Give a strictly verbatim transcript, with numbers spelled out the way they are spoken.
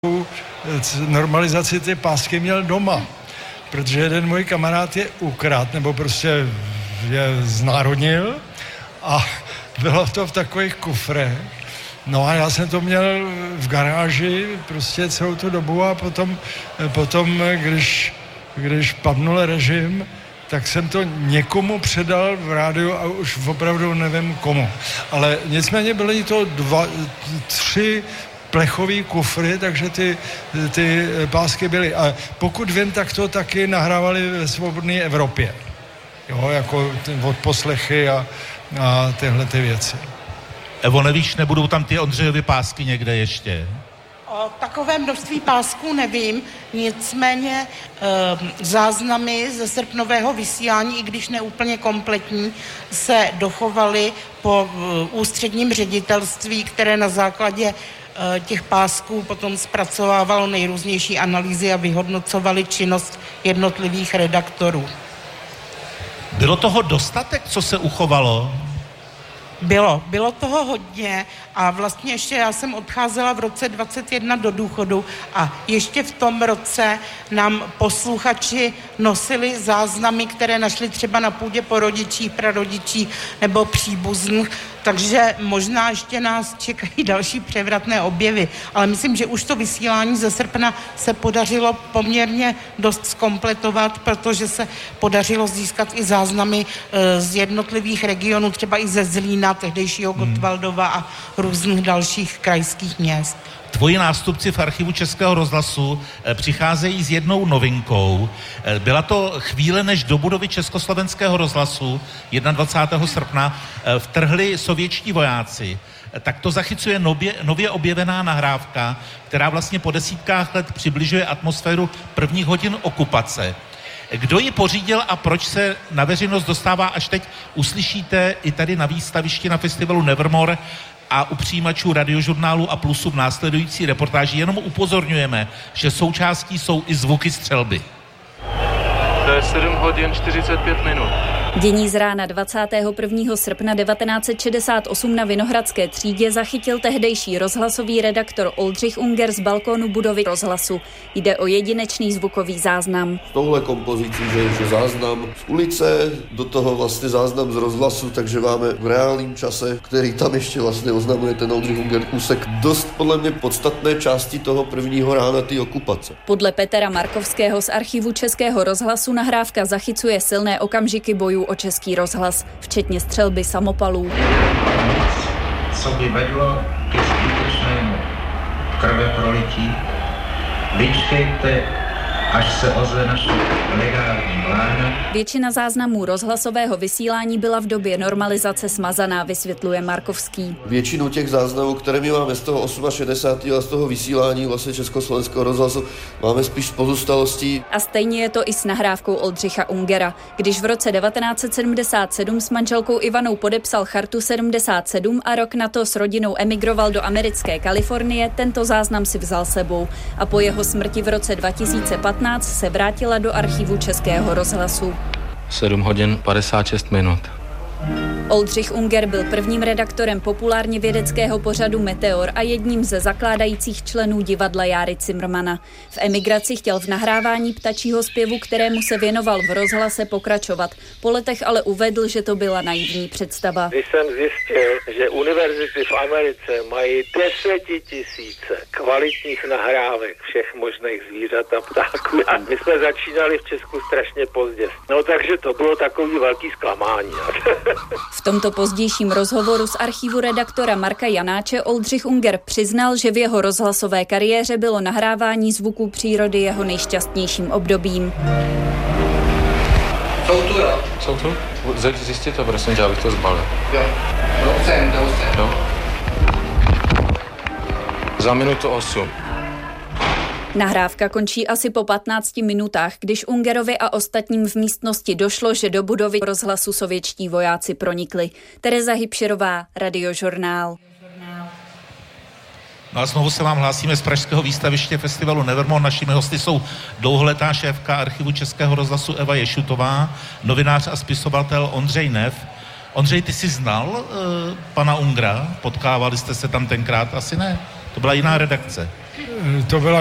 normalizaci ty pásky měl doma, protože jeden můj kamarád je ukrát, nebo prostě je znárodnil a bylo to v takových kufrech. No a já jsem to měl v garáži prostě celou tu dobu a potom, potom když, když padnul režim, tak jsem to někomu předal v rádiu a už opravdu nevím komu. Ale nicméně byly to dva, tři plechový kufry, takže ty, ty pásky byly. A pokud vím, tak to taky nahrávali ve Svobodné Evropě. Jo, jako odposlechy a, a tyhle ty věci. Evo, nevíš, nebudou tam ty Ondřejovy pásky někde ještě? O takové množství pásků nevím, nicméně e, záznamy ze srpnového vysílání, i když neúplně kompletní, se dochovaly po e, ústředním ředitelství, které na základě e, těch pásků potom zpracovávalo nejrůznější analýzy a vyhodnocovali činnost jednotlivých redaktorů. Bylo toho dostatek, co se uchovalo? Bylo, bylo toho hodně a vlastně ještě já jsem odcházela v roce dvacet jedna do důchodu a ještě v tom roce nám posluchači nosili záznamy, které našli třeba na půdě po rodičích, prarodičích nebo příbuzných, takže možná ještě nás čekají další převratné objevy, ale myslím, že už to vysílání ze srpna se podařilo poměrně dost zkompletovat, protože se podařilo získat i záznamy e, z jednotlivých regionů, třeba i ze Zlína, tehdejšího Gottwaldova a různých dalších krajských měst. Tvoji nástupci v archivu Českého rozhlasu přicházejí s jednou novinkou. Byla to chvíle, než do budovy Československého rozhlasu dvacátého prvního srpna vtrhli sovětští vojáci. Tak to zachycuje nově, nově objevená nahrávka, která vlastně po desítkách let přibližuje atmosféru prvních hodin okupace. Kdo ji pořídil a proč se na veřejnost dostává až teď, uslyšíte i tady na výstavišti na festivalu Nevermore a u přijímačů Radiožurnálu a Plusu v následující reportáži. Jenom upozorňujeme, že součástí jsou i zvuky střelby. To je sedm hodin čtyřicet pět minut. Dění z rána dvacátého prvního srpna devatenáct set šedesát osm na Vinohradské třídě zachytil tehdejší rozhlasový redaktor Oldřich Unger z balkónu budovy rozhlasu. Jde o jedinečný zvukový záznam. S touhle kompozicí, že je záznam z ulice, do toho vlastně záznam z rozhlasu, takže máme v reálném čase, který tam ještě vlastně oznamuje ten Oldřich Unger úsek, dost podle mě podstatné části toho prvního rána té okupace. Podle Petra Markovského z archivu Českého rozhlasu nahrávka zachycuje silné okamžiky bojů o Český rozhlas, včetně střelby samopalů. Co by vedlo ke skutečnému krveprolití, vyčkejte, až se ozve naše legální vláda. Většina záznamů rozhlasového vysílání byla v době normalizace smazaná, vysvětluje Markovský. Většinu těch záznamů, které my máme z toho šedesátého osmého a z toho vysílání vlastně Československého rozhlasu, máme spíš z pozůstalostí. A stejně je to i s nahrávkou Oldřicha Ungera. Když v roce devatenáct set sedmdesát sedm s manželkou Ivanou podepsal Chartu sedmdesát sedm a rok na to s rodinou emigroval do americké Kalifornie, tento záznam si vzal sebou a po jeho smrti v roce dva tisíce patnáct se vrátila do archivu Českého rozhlasu. sedm hodin padesát šest minut. Oldřich Unger byl prvním redaktorem populárně vědeckého pořadu Meteor a jedním ze zakládajících členů divadla Járy Cimrmana. V emigraci chtěl v nahrávání ptačího zpěvu, kterému se věnoval v rozhlase, pokračovat. Po letech ale uvedl, že to byla naivní představa. Když jsem zjistil, že univerzity v Americe mají desetitisíce kvalitních nahrávek všech možných zvířat a ptáků. A my jsme začínali v Česku strašně pozdě. No takže to bylo takový velký zklamání. V tomto pozdějším rozhovoru z archivu redaktora Marka Janáče Oldřich Unger přiznal, že v jeho rozhlasové kariéře bylo nahrávání zvuků přírody jeho nejšťastnějším obdobím. Jsou tu, jo? Jsou tu? Zjistě to, prosím tě, abych to zbalil. Jo, jdou sem, jdou sem. Jo. Za minutu osm. Nahrávka končí asi po patnácti minutách, když Ungerovi a ostatním v místnosti došlo, že do budovy rozhlasu sovětští vojáci pronikli. Tereza Hybšerová, Radiožurnál. No a znovu se vám hlásíme z pražského výstaviště festivalu Nevermore. Našimi hosty jsou dlouholetá šéfka archivu Českého rozhlasu Eva Ješutová, novinář a spisovatel Ondřej Neff. Ondřej, ty jsi znal uh, pana Ungera? Potkávali jste se tam tenkrát? Asi ne. To byla jiná redakce. To byla